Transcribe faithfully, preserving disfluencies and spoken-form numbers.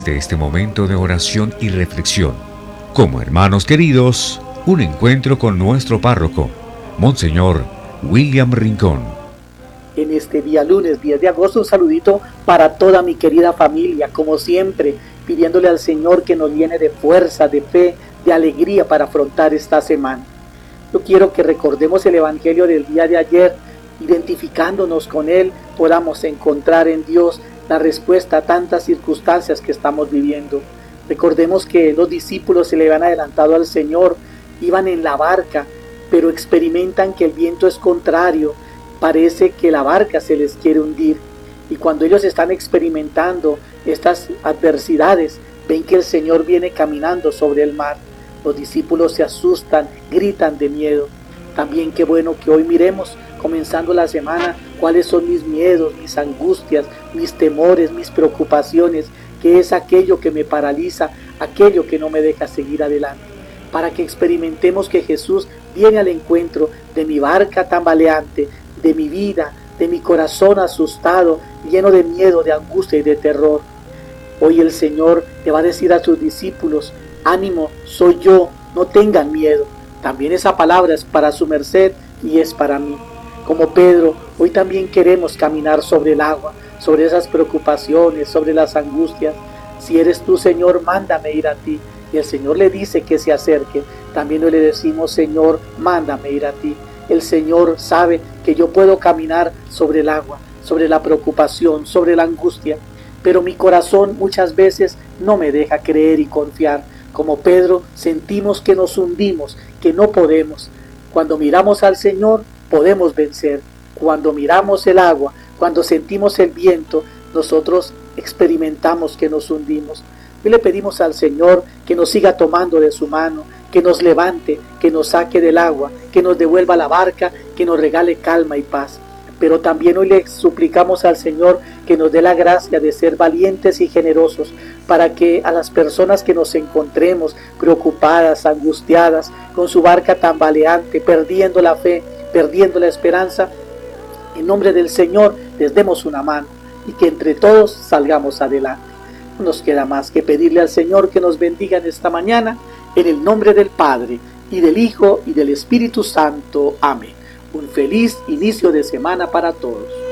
de este momento de oración y reflexión. Como hermanos queridos, un encuentro con nuestro párroco, Monseñor William Rincón. En este día lunes, diez de agosto, un saludito para toda mi querida familia, como siempre, pidiéndole al Señor que nos llene de fuerza, de fe, de alegría para afrontar esta semana. Yo quiero que recordemos el Evangelio del día de ayer, identificándonos con él, podamos encontrar en Dios la respuesta a tantas circunstancias que estamos viviendo. Recordemos que los discípulos se le habían adelantado al Señor, iban en la barca, pero experimentan que el viento es contrario, parece que la barca se les quiere hundir. Y cuando ellos están experimentando estas adversidades, ven que el Señor viene caminando sobre el mar. Los discípulos se asustan, gritan de miedo. También qué bueno que hoy miremos, comenzando la semana, cuáles son mis miedos, mis angustias, mis temores, mis preocupaciones, qué es aquello que me paraliza, aquello que no me deja seguir adelante. Para que experimentemos que Jesús viene al encuentro de mi barca tambaleante, de mi vida, de mi corazón asustado, lleno de miedo, de angustia y de terror. Hoy el Señor le va a decir a sus discípulos: ánimo, soy yo, no tengan miedo. También esa palabra es para su merced y es para mí. Como Pedro, hoy también queremos caminar sobre el agua, sobre esas preocupaciones, sobre las angustias. Si eres tú, Señor, mándame ir a ti. Y el Señor le dice que se acerque. También hoy le decimos: Señor, mándame ir a ti. El Señor sabe que yo puedo caminar sobre el agua, sobre la preocupación, sobre la angustia, pero mi corazón muchas veces no me deja creer y confiar. Como Pedro, sentimos que nos hundimos, que no podemos. Cuando miramos al Señor, podemos vencer. Cuando miramos el agua, cuando sentimos el viento, nosotros experimentamos que nos hundimos. Y le pedimos al Señor que nos siga tomando de su mano, que nos levante, que nos saque del agua, que nos devuelva la barca, que nos regale calma y paz. Pero también hoy le suplicamos al Señor que nos dé la gracia de ser valientes y generosos, para que a las personas que nos encontremos preocupadas, angustiadas, con su barca tambaleante, perdiendo la fe, perdiendo la esperanza, en nombre del Señor les demos una mano y que entre todos salgamos adelante. No nos queda más que pedirle al Señor que nos bendiga en esta mañana, en el nombre del Padre, y del Hijo, y del Espíritu Santo. Amén. Un feliz inicio de semana para todos.